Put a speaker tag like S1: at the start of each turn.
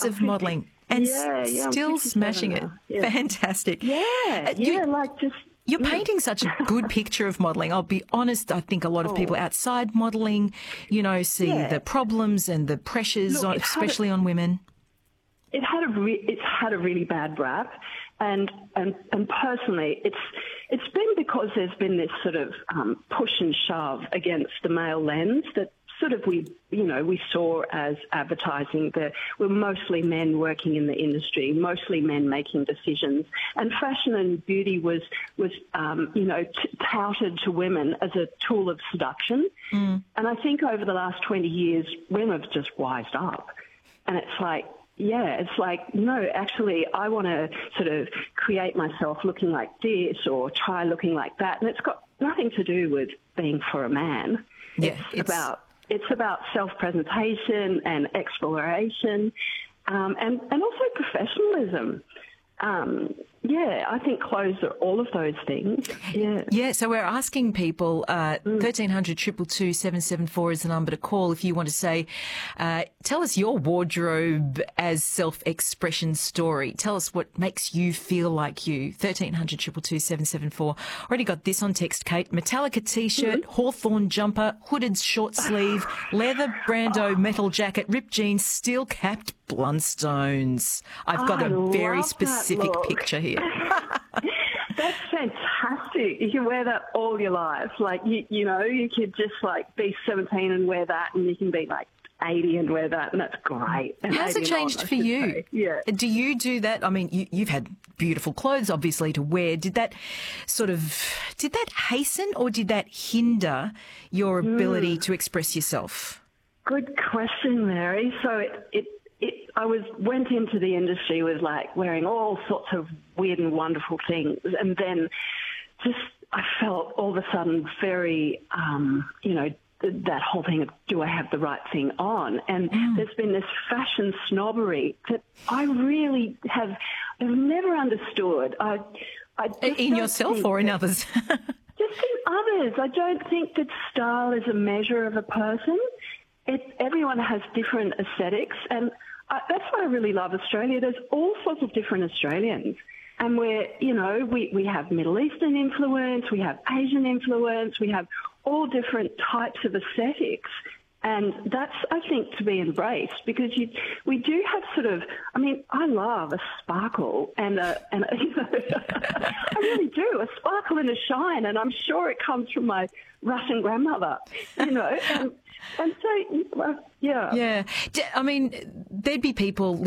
S1: years of modelling and still smashing it.
S2: Yeah.
S1: Fantastic.
S2: Yeah,
S1: You're painting such a good picture of modelling. I'll be honest, I think a lot of people outside modelling, see the problems and the pressures, especially on women.
S2: It's had a really bad rap, and personally, it's been because there's been this sort of push and shove against the male lens that sort of we saw as advertising. That we're mostly men working in the industry, mostly men making decisions, and fashion and beauty was touted to women as a tool of seduction. And I think over the last 20 years, women have just wised up, and it's like. Yeah, it's like, no, actually, I want to sort of create myself looking like this or try looking like that. And it's got nothing to do with being for a man.
S1: Yeah,
S2: it's about self-presentation and exploration and also professionalism. I think clothes are all of those things.
S1: Yeah, so we're asking people, 1300 222 774 is the number to call if you want to say, tell us your wardrobe as self-expression story. Tell us what makes you feel like you. 1300 222 774. Already got this on text, Kate. Metallica T-shirt, Hawthorne jumper, hooded short sleeve, leather Brando metal jacket, ripped jeans, steel-capped Blundstones. I've got a very specific picture here.
S2: That's fantastic. You can wear that all your life. Like, you could just like be 17 and wear that, and you can be like 80 and wear that, and that's great. And
S1: how's it changed for you?
S2: Yeah.
S1: Do you do that? I mean, you've had beautiful clothes, obviously, to wear. Did that hasten or did that hinder your ability to express yourself?
S2: Good question, Mary. So I went into the industry with like wearing all sorts of weird and wonderful things, and then I felt all of a sudden very, that whole thing of, do I have the right thing on? And there's been this fashion snobbery that I really have never understood.
S1: In yourself or in others?
S2: Just in others. I don't think that style is a measure of a person. Everyone has different aesthetics, and that's why I really love Australia. There's all sorts of different Australians. And we have Middle Eastern influence, we have Asian influence, we have all different types of aesthetics. And that's, I think, to be embraced, because we do have sort of, I mean, I love a sparkle and I really do, a sparkle and a shine, and I'm sure it comes from my Russian grandmother, and so, yeah.
S1: Yeah. I mean, there'd be people